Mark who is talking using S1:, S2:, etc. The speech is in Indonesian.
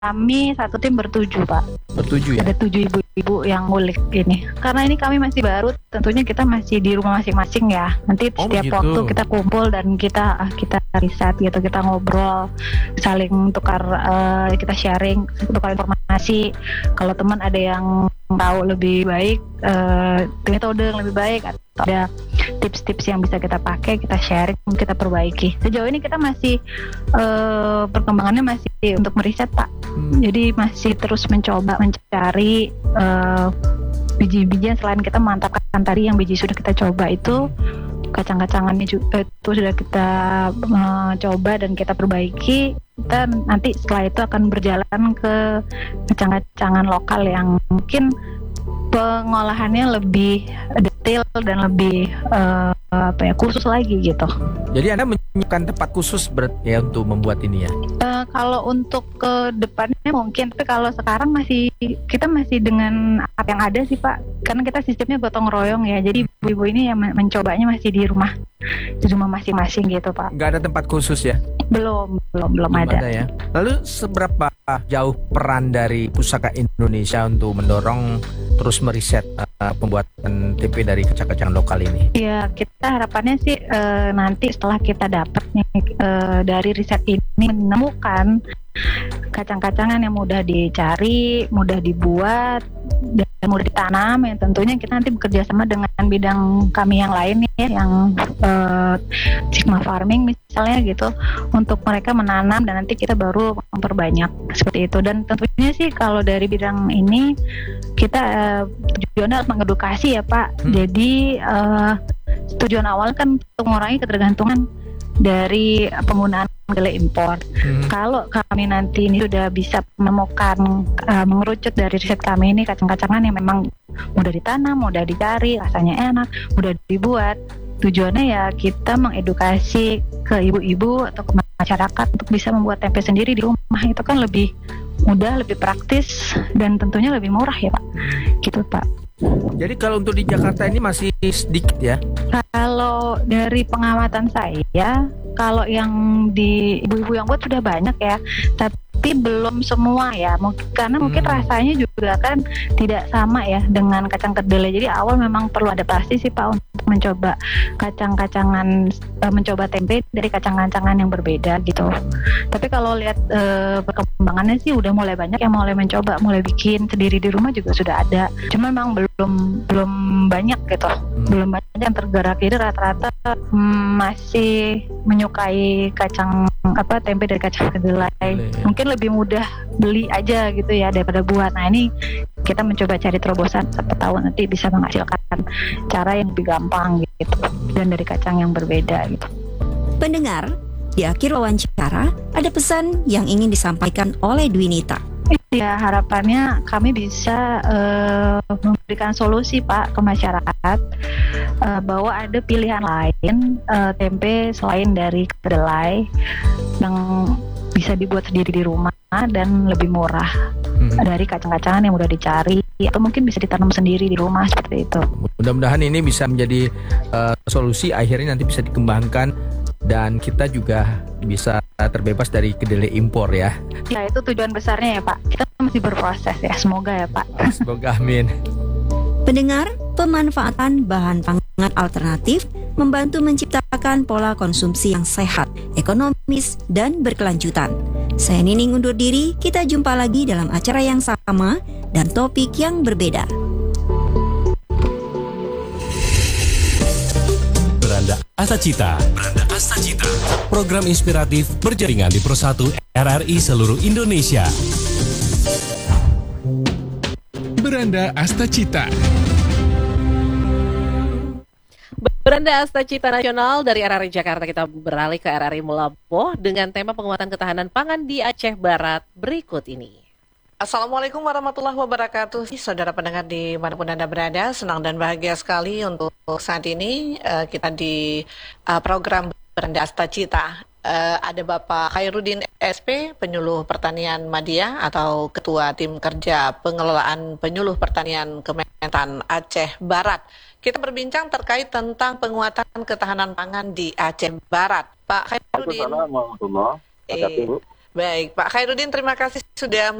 S1: kami satu tim bertujuh, Pak.
S2: Bertujuh ya?
S1: Ada 7 ibu-ibu yang ngulik ini. Karena ini kami masih baru, tentunya kita masih di rumah masing-masing ya. Nanti setiap
S2: begitu.
S1: waktu kita kumpul dan kita riset gitu, kita ngobrol, saling tukar, kita sharing, tukar informasi. Kalau teman ada yang tahu lebih baik metode yang lebih baik atau ada tips-tips yang bisa kita pakai, kita sharing, kita perbaiki. Sejauh ini kita masih perkembangannya masih untuk meriset, Pak. Jadi masih terus mencoba mencari biji-bijian selain kita mantapkan tadi yang biji sudah kita coba itu, kacang-kacangannya juga itu sudah kita coba dan kita perbaiki. Kita nanti setelah itu akan berjalan ke kacang-kacangan lokal yang mungkin pengolahannya lebih detail dan lebih khusus lagi gitu.
S2: Jadi Anda menyiapkan tempat khusus berarti ya untuk membuat ini ya?
S1: Kalau untuk ke depannya mungkin, tapi kalau sekarang kita masih dengan apa yang ada sih, Pak. Karena kita sistemnya gotong royong ya. Jadi ibu-ibu ini yang mencobanya masih di rumah masing-masing gitu, Pak.
S2: Nggak ada tempat khusus ya?
S1: Belum ada
S2: ya. Lalu seberapa jauh peran dari Pusaka Indonesia untuk mendorong terus meriset pembuatan tempe dari kacang-kacang lokal ini?
S1: Ya, kita harapannya sih nanti setelah kita dapat dari riset ini menemukan kacang-kacangan yang mudah dicari, mudah dibuat, dan mudah ditanam, yang tentunya kita nanti bekerja sama dengan bidang kami yang lain ya, yang Sigma Farming misalnya gitu, untuk mereka menanam dan nanti kita baru memperbanyak seperti itu. Dan tentunya sih kalau dari bidang ini kita tujuannya harus mengedukasi ya, Pak. Jadi tujuan awal kan untuk mengurangi ketergantungan dari penggunaan kedelai impor. Kalau kami nanti ini sudah bisa menemukan, mengerucut dari riset kami ini kacang-kacangan yang memang mudah ditanam, mudah dicari, rasanya enak, mudah dibuat. Tujuannya ya kita mengedukasi ke ibu-ibu atau ke masyarakat untuk bisa membuat tempe sendiri di rumah. Itu kan lebih mudah, lebih praktis, dan tentunya lebih murah ya, Pak. Gitu, Pak.
S2: Jadi kalau untuk di Jakarta ini masih sedikit ya?
S1: Kalau dari pengamatan saya, kalau yang di ibu-ibu yang buat sudah banyak ya, tapi belum semua ya. Karena mungkin rasanya juga kan tidak sama ya dengan kacang kedelai. Jadi awal memang perlu adaptasi sih, Pak, untuk mencoba kacang-kacangan, mencoba tempe dari kacang-kacangan yang berbeda gitu. Tapi kalau lihat perkembangannya sih udah mulai banyak yang mulai mencoba, mulai bikin sendiri di rumah juga sudah ada. Cuma memang belum banyak gitu. Belum banyak yang tergerak. Jadi rata-rata masih menyukai tempe dari kacang kedelai. Mungkin lebih mudah beli aja gitu ya daripada buat. Nah, ini kita mencoba cari terobosan, siapa tahu nanti bisa menghasilkan cara yang lebih gampang gitu dan dari kacang yang berbeda gitu.
S3: Pendengar, di akhir wawancara ada pesan yang ingin disampaikan oleh Dwinita.
S1: Ya, harapannya kami bisa memberikan solusi, Pak, ke masyarakat bahwa ada pilihan lain tempe selain dari kedelai yang bisa dibuat sendiri di rumah dan lebih murah dari kacang-kacangan yang mudah dicari atau mungkin bisa ditanam sendiri di rumah seperti itu.
S2: Mudah-mudahan ini bisa menjadi solusi, akhirnya nanti bisa dikembangkan dan kita juga bisa terbebas dari kedelai impor ya.
S1: Ya, itu tujuan besarnya ya, Pak. Kita masih berproses ya, semoga ya, Pak.
S2: Semoga, amin.
S3: Pendengar, pemanfaatan bahan pangan alternatif membantu menciptakan pola konsumsi yang sehat, ekonomis, dan berkelanjutan. Saya Nining undur diri, kita jumpa lagi dalam acara yang sama dan topik yang berbeda.
S4: Beranda Astacita. Program inspiratif berjaringan di Pro1 RRI seluruh Indonesia.
S5: Beranda Astacita.
S6: Beranda Astacita Nasional dari RRI Jakarta, kita beralih ke RRI Mulaboh dengan tema penguatan ketahanan pangan di Aceh Barat berikut ini.
S7: Assalamualaikum warahmatullahi wabarakatuh. Saudara pendengar dimanapun Anda berada, senang dan bahagia sekali untuk saat ini kita di program Beranda Astacita. Ada Bapak Khairuddin SP, Penyuluh Pertanian Madya atau Ketua Tim Kerja Pengelolaan Penyuluh Pertanian Kementan Aceh Barat. Kita berbincang terkait tentang penguatan ketahanan pangan di Aceh Barat. Pak Khairuddin. Baik, Pak Khairuddin, terima kasih sudah